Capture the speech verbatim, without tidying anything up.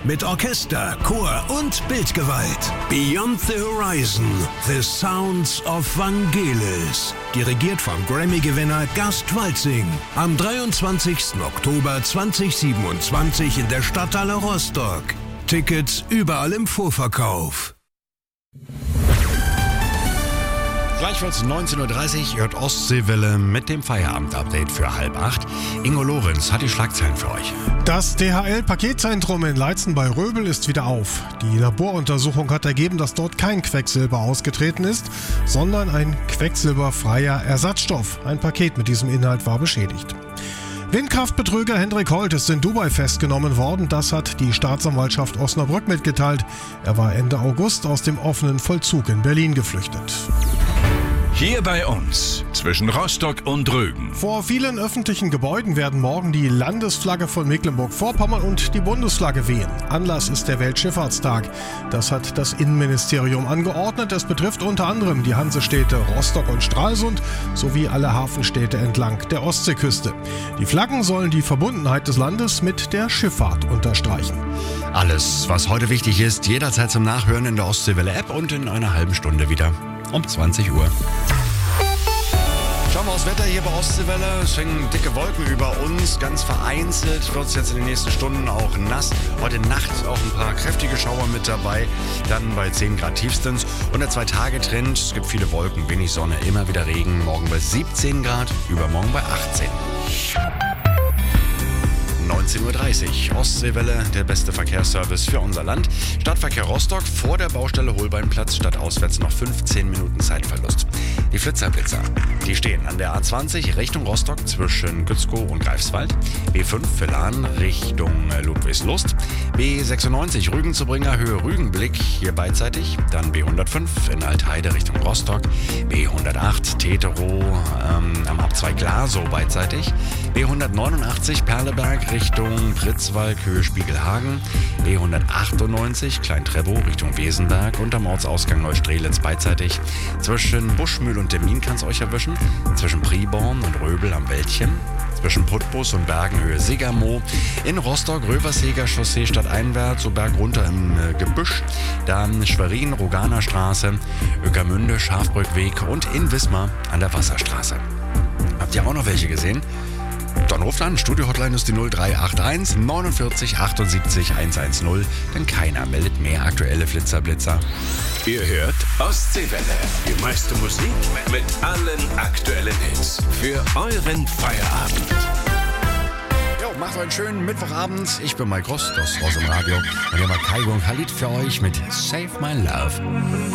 mit Orchester, Chor und Bildgewalt. Beyond the Horizon, The Sounds of Vangelis. Dirigiert vom Grammy-Gewinner Gast Walzing. Am dreiundzwanzigsten Oktober zweitausendsiebenundzwanzig in der Stadthalle Rostock. Tickets überall im Vorverkauf. Gleichfalls neunzehn Uhr dreißig hört Ostseewelle mit dem Feierabend-Update für halb acht. Ingo Lorenz hat die Schlagzeilen für euch. Das D H L-Paketzentrum in Leitzen bei Röbel ist wieder auf. Die Laboruntersuchung hat ergeben, dass dort kein Quecksilber ausgetreten ist, sondern ein quecksilberfreier Ersatzstoff. Ein Paket mit diesem Inhalt war beschädigt. Windkraftbetrüger Hendrik Holt ist in Dubai festgenommen worden. Das hat die Staatsanwaltschaft Osnabrück mitgeteilt. Er war Ende August aus dem offenen Vollzug in Berlin geflüchtet. Hier bei uns, zwischen Rostock und Rügen. Vor vielen öffentlichen Gebäuden werden morgen die Landesflagge von Mecklenburg-Vorpommern und die Bundesflagge wehen. Anlass ist der Weltschifffahrtstag. Das hat das Innenministerium angeordnet. Es betrifft unter anderem die Hansestädte Rostock und Stralsund sowie alle Hafenstädte entlang der Ostseeküste. Die Flaggen sollen die Verbundenheit des Landes mit der Schifffahrt unterstreichen. Alles, was heute wichtig ist, jederzeit zum Nachhören in der Ostseewelle-App und in einer halben Stunde wieder um zwanzig Uhr. Schauen wir aufs Wetter hier bei Ostseewelle. Es hängen dicke Wolken über uns. Ganz vereinzelt wird es jetzt in den nächsten Stunden auch nass. Heute Nacht auch ein paar kräftige Schauer mit dabei. Dann bei zehn Grad tiefstens. Und der Zwei-Tage-Trend. Es gibt viele Wolken, wenig Sonne, immer wieder Regen. Morgen bei siebzehn Grad, übermorgen bei achtzehn. neunzehn Uhr dreißig. Ostseewelle, der beste Verkehrsservice für unser Land. Stadtverkehr Rostock vor der Baustelle Holbeinplatz, stadtauswärts noch fünfzehn Minuten Zeitverlust. Die Flitzerblitzer, die stehen an der A zwanzig Richtung Rostock zwischen Gützkow und Greifswald. B fünf Villan Richtung Ludwigslust. B sechsundneunzig Rügen zu Bringer, Höhe Rügenblick, hier beidseitig. Dann B hundertfünf in Altheide Richtung Rostock. B hundertacht Teterow ähm, am Ab zwei Glasow beidseitig. B hundertneunundachtzig Perleberg Richtung Pritzwalk, Höhe Spiegelhagen. B hundertachtundneunzig Klein-Trebow Richtung Wesenberg und am Ortsausgang Neustrelitz beidseitig. Zwischen Buschmühl und Demmin kann es euch erwischen. Zwischen Priborn und Röbel am Wäldchen. Zwischen Putbus und Bergenhöhe Segermow. In Rostock Röverseger Chaussee stadteinwärts, so bergunter im äh, Gebüsch. Dann Schwerin, Roganer Straße, Ueckermünde, Schafbrückweg und in Wismar an der Wasserstraße. Habt ihr auch noch welche gesehen? Dann ruft an, Studio-Hotline ist die null drei acht eins neunundvierzig achtundsiebzig hundertzehn, denn keiner meldet mehr aktuelle Flitzerblitzer. Ihr hört Ostseewelle. Die meiste Musik mit allen aktuellen Hits. Für euren Feierabend. Jo, macht euch einen schönen Mittwochabend. Ich bin Mike Rost aus Ross im Radio. Und hier mal Kaigo und Khalid für euch mit Save My Love.